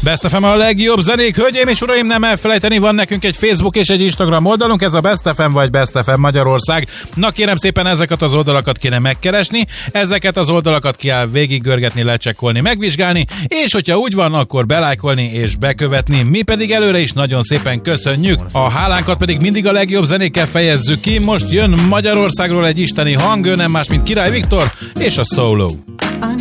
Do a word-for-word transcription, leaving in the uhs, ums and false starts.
Best ef em a legjobb zenék, hölgyeim és uraim, nem elfelejteni, van nekünk egy Facebook és egy Instagram oldalunk, ez a Best ef em vagy Best ef em Magyarország. Na kérem szépen, ezeket az oldalakat kéne megkeresni, ezeket az oldalakat kell végiggörgetni, lecsekkolni, megvizsgálni, és hogyha úgy van, akkor belájkolni és bekövetni. Mi pedig előre is nagyon szépen köszönjük, a hálánkat pedig mindig a legjobb zenékkel fejezzük ki. Most jön Magyarországról egy isteni hang, ő nem más, mint Király Viktor és a Solo.